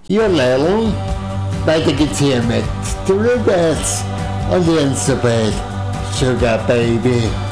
Ja, Leilon, weiter geht's hier mit The Rugrats und Elisabeth, Sugar Baby.